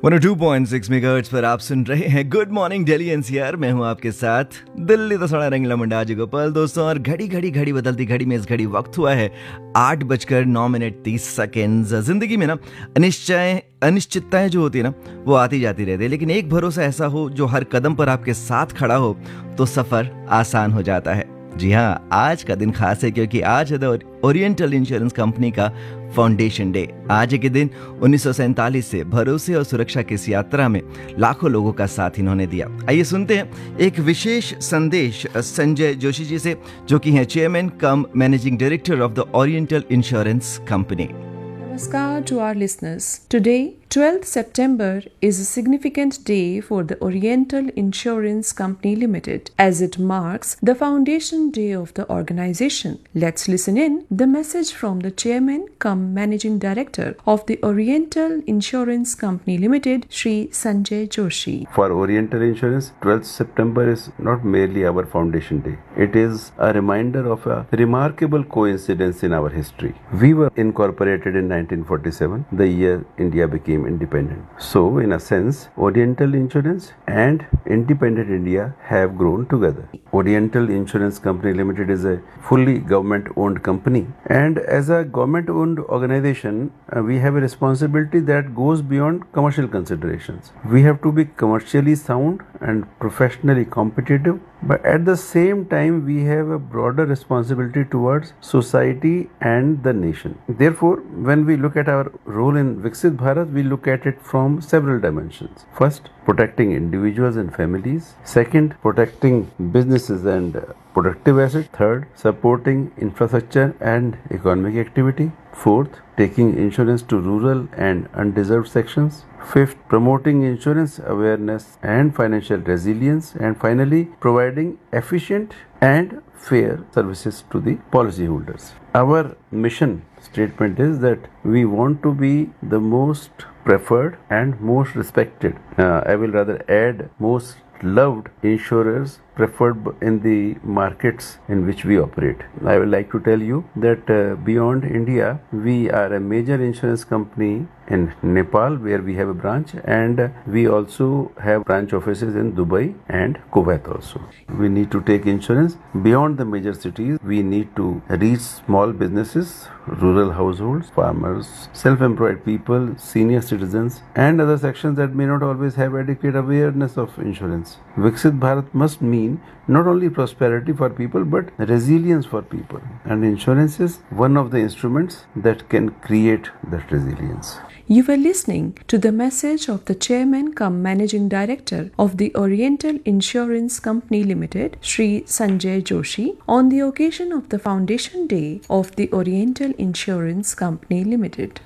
102.6 megahertz पर आप सुन रहे हैं गुड मॉर्निंग दिल्ली एनसीआर। मैं हूं आपके साथ दिल्ली तो थोड़ा रंगला मुंडा आज गोपाल दोस्तों। और घड़ी बदलती घड़ी में इस घड़ी वक्त हुआ है 8:09:30। जिंदगी में ना अनिश्चितताएं जो होती है ना वो आती जाती रहती है, लेकिन एक भरोसा ऐसा हो जो हर कदम पर आपके साथ खड़ा हो तो सफर आसान हो जाता है। जी हाँ, आज का दिन खास है क्योंकि आज है द ओरिएंटल इंश्योरेंस कंपनी का फाउंडेशन डे। आज के दिन 1947 से भरोसे और सुरक्षा की इस यात्रा में लाखों लोगों का साथ इन्होंने दिया। आइए सुनते हैं एक विशेष संदेश संजय जोशी जी से, जो कि हैं chairman cum managing director of the oriental insurance company. Namaskar to our listeners. Today, 12th September is a significant day for the Oriental Insurance Company Limited as it marks the foundation day of the organization. Let's listen in the message from the chairman cum managing director of the Oriental Insurance Company Limited, Shri Sanjay Joshi. For Oriental Insurance, 12th September is not merely our foundation day. It is a reminder of a remarkable coincidence in our history. We were incorporated in 1947, the year India became independent. So, in a sense, Oriental Insurance and independent India have grown together. Oriental Insurance Company Limited is a fully government-owned company, and as a government-owned organization, we have a responsibility that goes beyond commercial considerations. We have to be commercially sound and professionally competitive, but at the same time we have a broader responsibility towards society and the nation. Therefore, when we look at our role in Viksit Bharat, we look at it from several dimensions. First, protecting individuals and families. Second, protecting businesses and productive assets. Third, supporting infrastructure and economic activity. Fourth, taking insurance to rural and undeserved sections. Fifth, promoting insurance awareness and financial resilience. And finally, providing efficient and fair services to the policyholders. Our mission statement is that we want to be the most preferred and most respected. I will rather add most loved insurers preferred in the markets in which we operate. I would like to tell you that beyond India, we are a major insurance company in Nepal where we have a branch, and we also have branch offices in Dubai and Kuwait also. We need to take insurance beyond the major cities. We need to reach small businesses, rural households, farmers, self-employed people, senior citizens, and other sections that may not always have adequate awareness of insurance. Viksit Bharat must mean not only prosperity for people but resilience for people, and insurance is one of the instruments that can create that resilience. You were listening to the message of the chairman cum managing director of the Oriental Insurance Company Limited, Shri Sanjay Joshi, on the occasion of the foundation day of the Oriental Insurance Company Limited.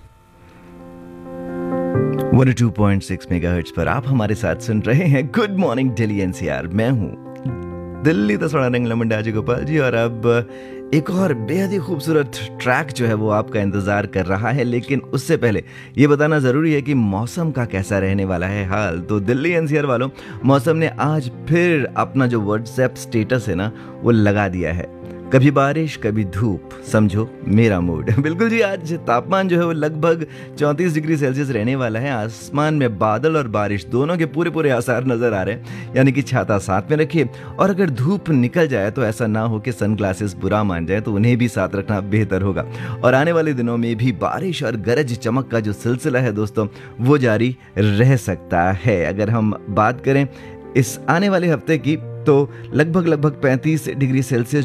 102.6 megahertz पर आप हमारे साथ सुन रहे हैं good morning Delhi NCR. मैं हूं दिल्ली तो थोड़ा रंगला मुंडा जी गोपाल जी, और अब एक और बेहद ही खूबसूरत ट्रैक जो है वो आपका इंतजार कर रहा है। लेकिन उससे पहले ये बताना ज़रूरी है कि मौसम का कैसा रहने वाला है हाल। तो दिल्ली एनसीआर वालों, मौसम ने आज फिर अपना जो व्हाट्सएप स्टेटस है ना वो लगा दिया है, कभी बारिश कभी धूप, समझो मेरा मूड। बिल्कुल जी, आज तापमान जो है वो लगभग 34 डिग्री सेल्सियस रहने वाला है। आसमान में बादल और बारिश दोनों के पूरे आसार नजर आ रहे हैं, यानी कि छाता साथ में रखिए। और अगर धूप निकल जाए तो ऐसा ना हो कि सनग्लासेस बुरा मान जाए, तो उन्हें भी साथ रखना बेहतर होगा। और आने वाले दिनों में भी बारिश और गरज चमक का जो सिलसिला है दोस्तों वो जारी रह सकता है। अगर हम बात करें इस आने वाले हफ्ते की, तो लगभग 35 डिग्री सेल्सियस